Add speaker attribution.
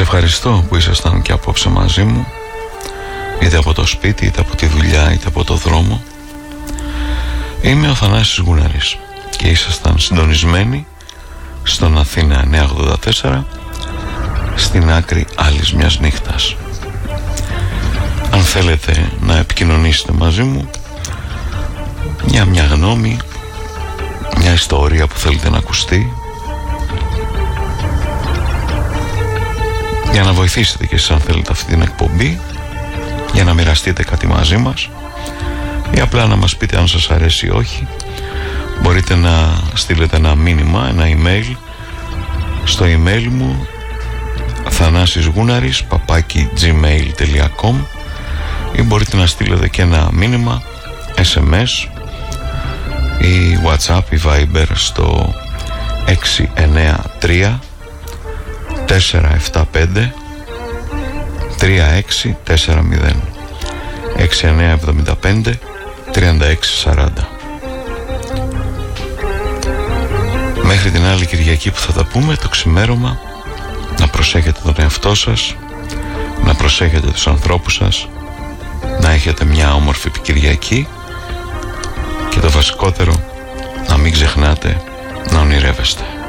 Speaker 1: ευχαριστώ που ήσασταν και απόψε μαζί μου, είτε από το σπίτι, είτε από τη δουλειά, είτε από το δρόμο. Είμαι ο Θανάσης Γούναρης και ήσασταν συντονισμένοι στον Αθήνα 984, στην άκρη άλλης μιας νύχτας. Αν θέλετε να επικοινωνήσετε μαζί μου μια γνώμη, μια ιστορία που θέλετε να ακουστεί, για να βοηθήσετε και εσείς αν θέλετε αυτή την εκπομπή, για να μοιραστείτε κάτι μαζί μας ή απλά να μας πείτε αν σας αρέσει ή όχι, μπορείτε να στείλετε ένα μήνυμα, ένα email στο email μου thanasisgounaris@gmail.com ή μπορείτε να στείλετε και ένα μήνυμα SMS ή WhatsApp ή Viber στο 693 475 3640 6975 3640. Μέχρι την άλλη Κυριακή που θα τα πούμε το ξημέρωμα, να προσέχετε τον εαυτό σας, να προσέχετε τους ανθρώπους σας, να έχετε μια όμορφη Κυριακή και το βασικότερο, να μην ξεχνάτε να ονειρεύεστε.